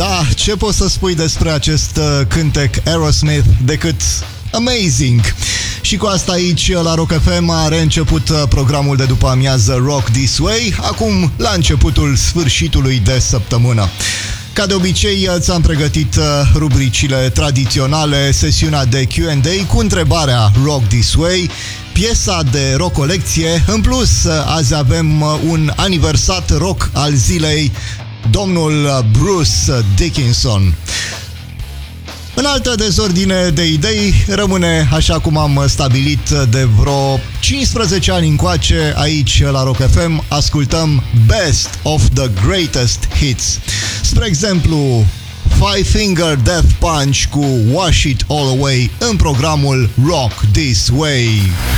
Da, ce poți să spui despre acest cântec Aerosmith decât amazing? Și cu asta aici, la Rock FM, a reînceput programul de după amiază Rock This Way, acum la începutul sfârșitului de săptămână. Ca de obicei, ți-am pregătit rubricile tradiționale, sesiunea de Q&A cu întrebarea Rock This Way, piesa de rock colecție. În plus, azi avem un aniversat rock al zilei, domnul Bruce Dickinson. În altă dezordine de idei, rămâne așa cum am stabilit de vreo 15 ani încoace aici la Rock FM, ascultăm Best of the Greatest Hits. Spre exemplu, Five Finger Death Punch cu Wash It All Away în programul Rock This Way.